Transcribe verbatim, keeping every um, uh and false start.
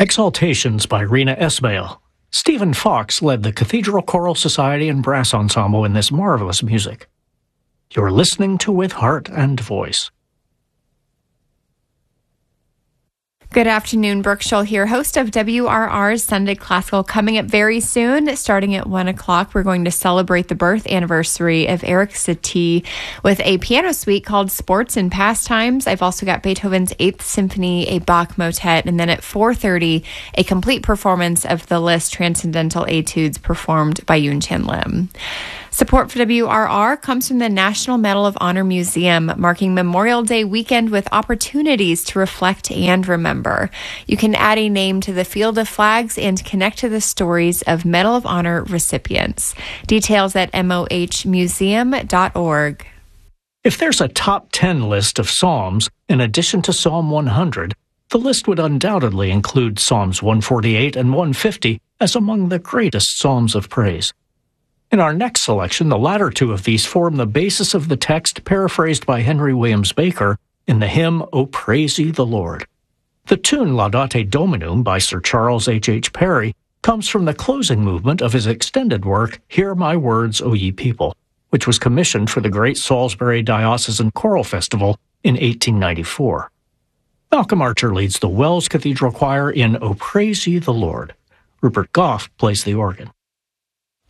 Exaltations by Rena Esmail. Stephen Fox led the Cathedral Choral Society and Brass Ensemble in this marvelous music. You're listening to With Heart and Voice. Good afternoon, Brooke Scholl here, host of W R R's Sunday Classical. Coming up very soon, starting at one o'clock, we're going to celebrate the birth anniversary of Eric Satie with a piano suite called Sports and Pastimes. I've also got Beethoven's Eighth Symphony, a Bach motet, and then at four thirty, a complete performance of the Liszt Transcendental Etudes performed by Yoon Chan Lim. Support for W R R comes from the National Medal of Honor Museum, marking Memorial Day weekend with opportunities to reflect and remember. You can add a name to the field of flags and connect to the stories of Medal of Honor recipients. Details at m o h museum dot org. If there's a top ten list of Psalms, in addition to Psalm one hundred, the list would undoubtedly include Psalms one forty-eight and one fifty as among the greatest psalms of praise. In our next selection, the latter two of these form the basis of the text paraphrased by Henry Williams Baker in the hymn, O Praise Ye the Lord. The tune Laudate Dominum by Sir Charles H H. Parry comes from the closing movement of his extended work, Hear My Words, O Ye People, which was commissioned for the Great Salisbury Diocesan Choral Festival in eighteen ninety-four. Malcolm Archer leads the Wells Cathedral Choir in O Praise Ye the Lord. Rupert Goff plays the organ.